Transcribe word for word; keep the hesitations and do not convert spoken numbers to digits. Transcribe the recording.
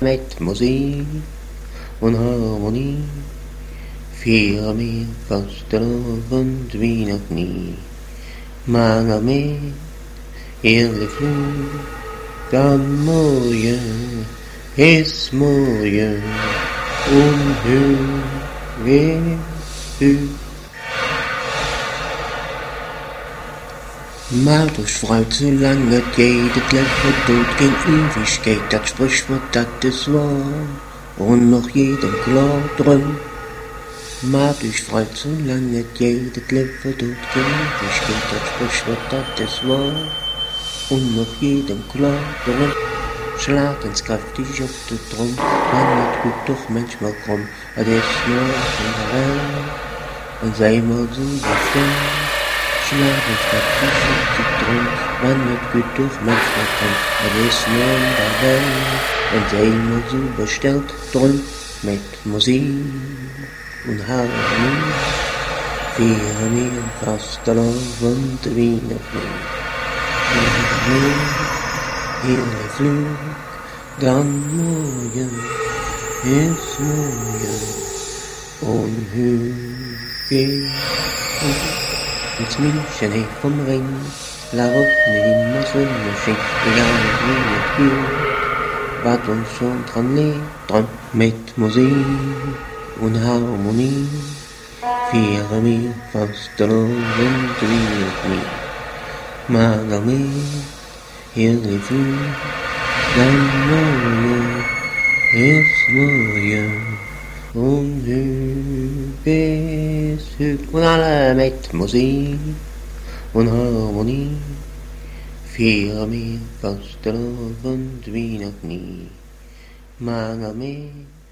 mit Musik und Harmonie, feiern wir Fastenabend wie noch nie. Mange med hele flug, morgen ist morgen und höher höher. Macht euch Freude, solange jedes Leben tut, kein Ewigkeit, das Sprichwort, das ist wahr, und noch jedem klar drin. Macht euch Freude, solange jedes Leben tut, kein Ewigkeit, das Sprichwort, das ist wahr, und noch jedem klar drin. Schlagen's kräftig auf den Drum, man wird gut doch manchmal krumm, das ist nur in der Welt, und sei mal so bestimmt. Schlagen kräftig auf den Drum, man wird gut doch manchmal krumm, das ist nur in der Welt, und sei mal so bestellt drum, mit Musik und Harmonie, feiern wir Fastenabend wie noch nie. Hele Flug, dann morgen ist morgen und höher geht ins München hey vom Ring, la Route immer Sonnenschein, egal wie es geht, was uns schon dran liegt, dran mit Musik und Harmonie, feiern wir Fastenabend wie noch nie. Mager mit hele Flug, dann morgen ist morgen und höher ist höher. Und alle mit Musik und Harmonie, feiern wir Fastenabend wie noch nie. Mager mit